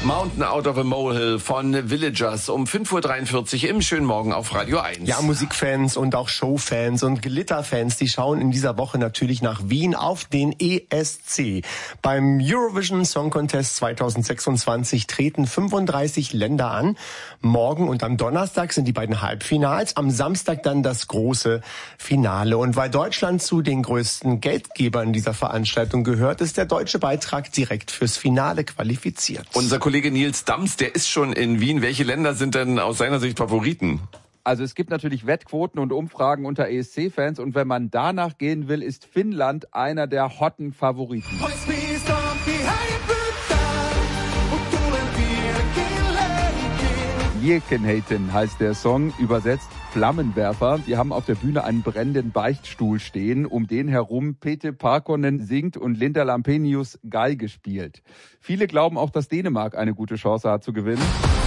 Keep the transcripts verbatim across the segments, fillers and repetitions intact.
Mountain Out of a Molehill von Villagers um fünf Uhr dreiundvierzig im schönen Morgen auf Radio eins. Ja, Musikfans und auch Showfans und Glitterfans, die schauen in dieser Woche natürlich nach Wien auf den E S C. Beim Eurovision Song Contest zweitausendsechsundzwanzig treten fünfunddreißig Länder an. Morgen und am Donnerstag sind die beiden Halbfinals, am Samstag dann das große Finale. Und weil Deutschland zu den größten Geldgebern dieser Veranstaltung gehört, ist der deutsche Beitrag direkt fürs Finale qualifiziert. Unser Kollege Nils Dams, der ist schon in Wien. Welche Länder sind denn aus seiner Sicht Favoriten? Also es gibt natürlich Wettquoten und Umfragen unter E S C-Fans und wenn man danach gehen will, ist Finnland einer der hotten Favoriten. Liekenheiten heißt der Song, übersetzt Flammenwerfer. Die haben auf der Bühne einen brennenden Beichtstuhl stehen, um den herum Pete Parkkonen singt und Linda Lampenius Geige spielt. Viele glauben auch, dass Dänemark eine gute Chance hat zu gewinnen.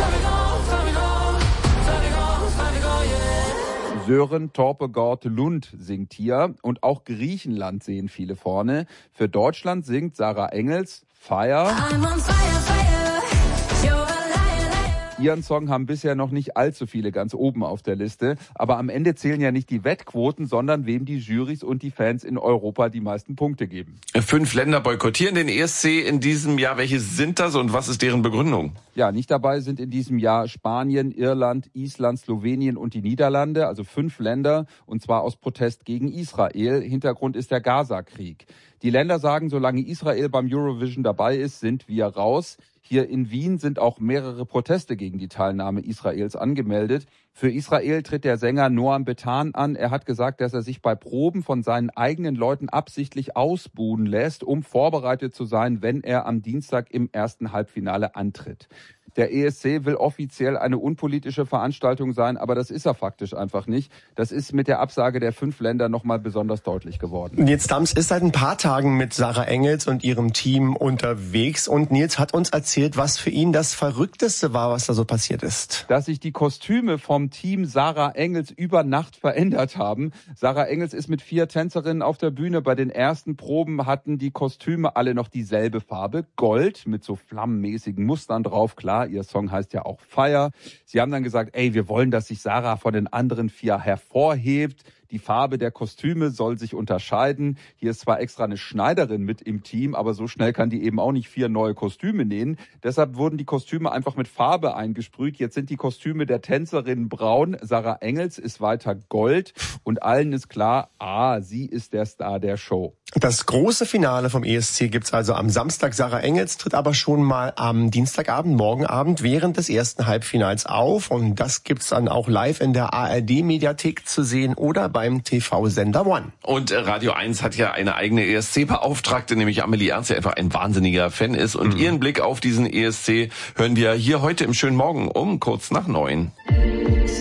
Sören Torpegård Lund singt hier und auch Griechenland sehen viele vorne. Für Deutschland singt Sarah Engels Fire. Ihren Song haben bisher noch nicht allzu viele ganz oben auf der Liste. Aber am Ende zählen ja nicht die Wettquoten, sondern wem die Jurys und die Fans in Europa die meisten Punkte geben. Fünf Länder boykottieren den E S C in diesem Jahr. Welche sind das und was ist deren Begründung? Ja, nicht dabei sind in diesem Jahr Spanien, Irland, Island, Slowenien und die Niederlande. Also fünf Länder und zwar aus Protest gegen Israel. Hintergrund ist der Gaza-Krieg. Die Länder sagen, solange Israel beim Eurovision dabei ist, sind wir raus. Hier in Wien sind auch mehrere Proteste gegen die Teilnahme Israels angemeldet. Für Israel tritt der Sänger Noam Betan an. Er hat gesagt, dass er sich bei Proben von seinen eigenen Leuten absichtlich ausbuhen lässt, um vorbereitet zu sein, wenn er am Dienstag im ersten Halbfinale antritt. Der E S C will offiziell eine unpolitische Veranstaltung sein, aber das ist er faktisch einfach nicht. Das ist mit der Absage der fünf Länder nochmal besonders deutlich geworden. Nils Dams ist seit ein paar Tagen mit Sarah Engels und ihrem Team unterwegs und Nils hat uns erzählt, was für ihn das Verrückteste war, was da so passiert ist. Dass sich die Kostüme vom Team Sarah Engels über Nacht verändert haben. Sarah Engels ist mit vier Tänzerinnen auf der Bühne. Bei den ersten Proben hatten die Kostüme alle noch dieselbe Farbe, Gold, mit so flammenmäßigen Mustern drauf, klar. Ihr Song heißt ja auch Fire. Sie haben dann gesagt, ey, wir wollen, dass sich Sarah von den anderen vier hervorhebt. Die Farbe der Kostüme soll sich unterscheiden. Hier ist zwar extra eine Schneiderin mit im Team, aber so schnell kann die eben auch nicht vier neue Kostüme nähen. Deshalb wurden die Kostüme einfach mit Farbe eingesprüht. Jetzt sind die Kostüme der Tänzerinnen braun. Sarah Engels ist weiter gold. Und allen ist klar, ah, sie ist der Star der Show. Das große Finale vom E S C gibt's also am Samstag. Sarah Engels tritt aber schon mal am Dienstagabend, morgen Abend während des ersten Halbfinals auf. Und das gibt's dann auch live in der A R D-Mediathek zu sehen oder beim T V-Sender One. Und Radio eins hat ja eine eigene E S C-Beauftragte, nämlich Amelie Ernst, die einfach ein wahnsinniger Fan ist. Und mhm. ihren Blick auf diesen E S C hören wir hier heute im schönen Morgen um kurz nach neun.